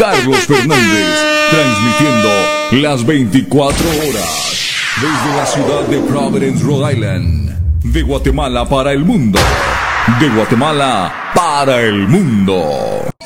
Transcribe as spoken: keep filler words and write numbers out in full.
Carlos Fernández, transmitiendo las veinticuatro horas desde la ciudad de Providence, Rhode Island, de Guatemala para el mundo, de Guatemala para el mundo.